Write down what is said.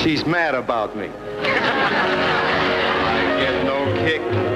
She's mad about me. I get no kick.